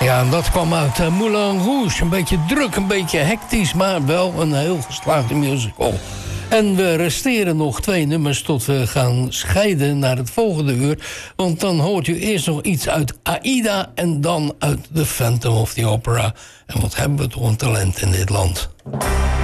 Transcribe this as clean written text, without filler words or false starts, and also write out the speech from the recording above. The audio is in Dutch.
Ja, en dat kwam uit Moulin Rouge. Een beetje druk, een beetje hectisch, maar wel een heel geslaagde musical. En we resteren nog 2 nummers tot we gaan scheiden naar het volgende uur. Want dan hoort u eerst nog iets uit Aida en dan uit The Phantom of the Opera. En wat hebben we toch een talent in dit land.